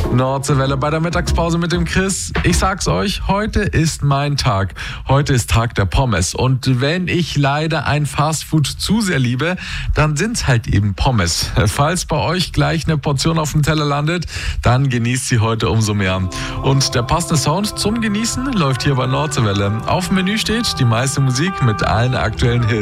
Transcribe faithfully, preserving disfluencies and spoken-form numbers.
Nordseewelle bei der Mittagspause mit dem Chris. Ich sag's euch, heute ist mein Tag. Heute ist Tag der Pommes. Und wenn ich leider ein Fastfood zu sehr liebe, dann sind's halt eben Pommes. Falls bei euch gleich eine Portion auf dem Teller landet, dann genießt sie heute umso mehr. Und der passende Sound zum Genießen läuft hier bei Nordseewelle. Auf dem Menü steht die meiste Musik mit allen aktuellen Hits.